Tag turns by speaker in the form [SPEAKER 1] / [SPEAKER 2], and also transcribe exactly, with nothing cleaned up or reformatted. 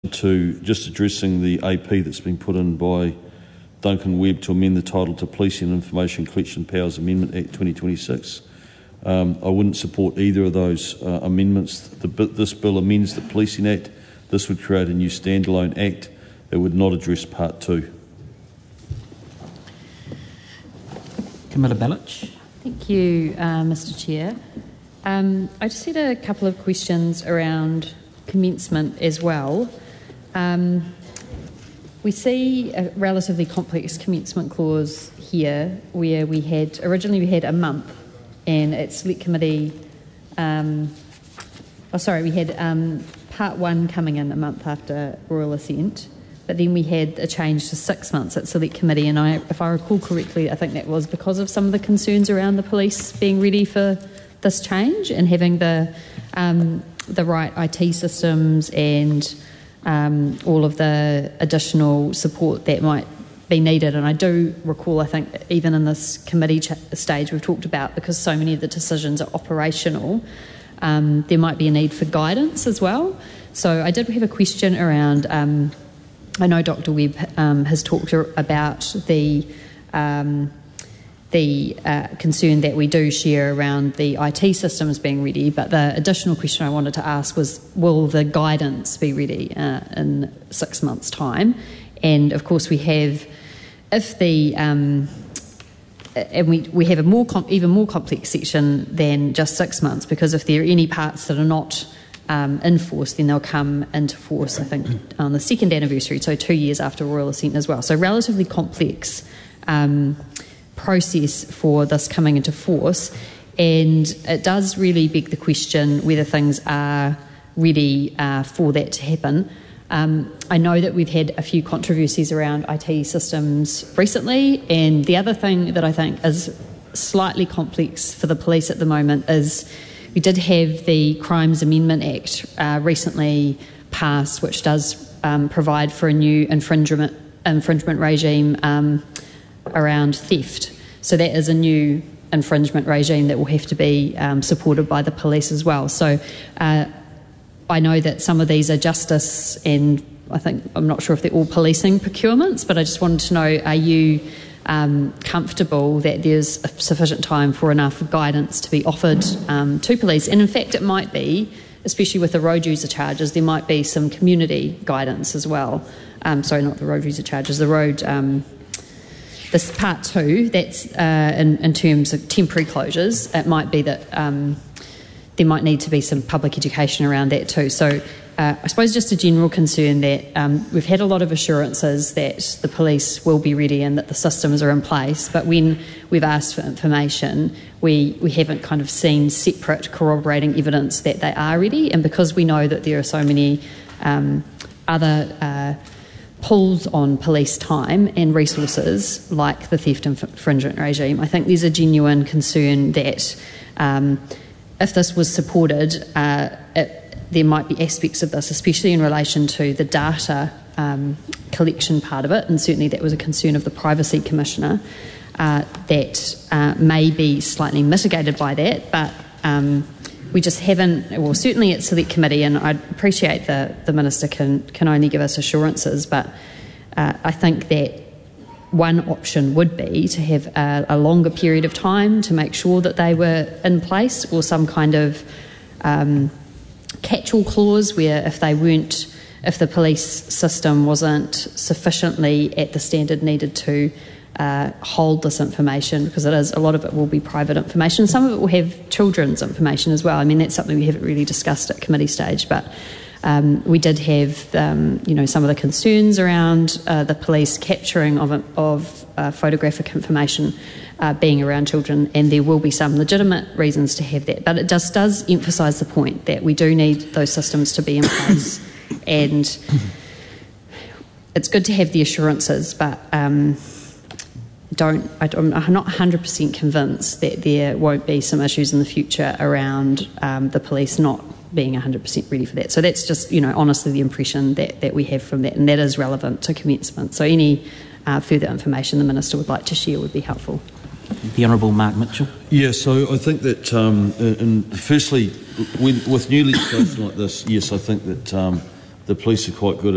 [SPEAKER 1] to just addressing the A P that's been put in by Duncan Webb to amend the title to Policing and Information Collection Powers Amendment Act twenty twenty-six. Um, I wouldn't support either of those uh, amendments. The, this bill amends the Policing Act. This would create a new standalone act. It would not address Part two.
[SPEAKER 2] Camilla Bellich.
[SPEAKER 3] Thank you, uh, Mister Chair. Um, I just had a couple of questions around commencement as well. Um, we see a relatively complex commencement clause here, where we had originally we had a month, and at Select Committee, um, oh sorry, we had um, Part One coming in a month after Royal Assent, but then we had a change to six months at Select Committee, and I, if I recall correctly, I think that was because of some of the concerns around the police being ready for this change and having the um, the right I T systems and um, all of the additional support that might be needed. And I do recall, I think, even in this committee ch- stage, we've talked about, because so many of the decisions are operational, um, there might be a need for guidance as well. So I did have a question around, um, I know Doctor Webb um, has talked about the um, the uh, concern that we do share around the I T systems being ready, but the additional question I wanted to ask was, will the guidance be ready uh, in six months' time? And of course we have, if the, um, and we, we have a more com- even more complex section than just six months, because if there are any parts that are not um, in force, then they'll come into force, I think, on the second anniversary, so two years after Royal Assent as well. So relatively complex um, process for this coming into force, and it does really beg the question whether things are ready uh, for that to happen. Um, I know that we've had a few controversies around I T systems recently, and the other thing that I think is slightly complex for the police at the moment is we did have the Crimes Amendment Act uh, recently passed, which does um, provide for a new infringement infringement regime um, around theft. So that is a new infringement regime that will have to be um, supported by the police as well. So uh, I know that some of these are justice, and I think, I'm not sure if they're all policing procurements, but I just wanted to know, are you um, comfortable that there's sufficient time for enough guidance to be offered um, to police? And in fact, it might be, especially with the road user charges, there might be some community guidance as well. Um, sorry, not the road user charges, the road... Um, This part two, that's uh, in, in terms of temporary closures, it might be that um, there might need to be some public education around that too. So uh, I suppose just a general concern that um, we've had a lot of assurances that the police will be ready and that the systems are in place, but when we've asked for information, we, we haven't kind of seen separate corroborating evidence that they are ready. And because we know that there are so many um, other uh, pulls on police time and resources, like the theft infringement regime, I think there's a genuine concern that um, if this was supported, uh, it, there might be aspects of this, especially in relation to the data um, collection part of it, and certainly that was a concern of the Privacy Commissioner, uh, that uh, may be slightly mitigated by that, but um, we just haven't, well, certainly at Select Committee, and I appreciate that the Minister can, can only give us assurances, but uh, I think that one option would be to have a, a longer period of time to make sure that they were in place, or some kind of um, catch-all clause where if they weren't, if the police system wasn't sufficiently at the standard needed to Uh, hold this information, because it is, a lot of it will be private information. Some of it will have children's information as well. I mean, that's something we haven't really discussed at committee stage, but um, we did have, um, you know, some of the concerns around uh, the police capturing of, of uh, photographic information uh, being around children, and there will be some legitimate reasons to have that. But it just does emphasise the point that we do need those systems to be in place, and it's good to have the assurances, but um, Don't, I'm not one hundred percent convinced that there won't be some issues in the future around um, the police not being one hundred percent ready for that. So that's just, you know, honestly the impression that, that we have from that, and that is relevant to commencement. So any uh, further information the Minister would like to share would be helpful.
[SPEAKER 2] The Honourable Mark Mitchell.
[SPEAKER 1] Yeah, so I think that, um, and firstly, when, with new legislation like this, yes, I think that um, the police are quite good